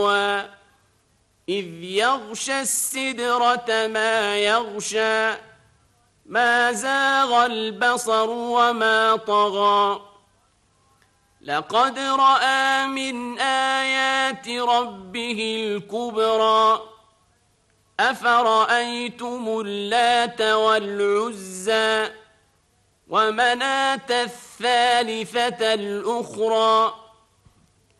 إذ يغشى السدرة ما يغشى ما زاغ البصر وما طغى لقد رأى من آيات ربه الكبرى أفرأيتم اللات والعزى ومناة الثالثة الأخرى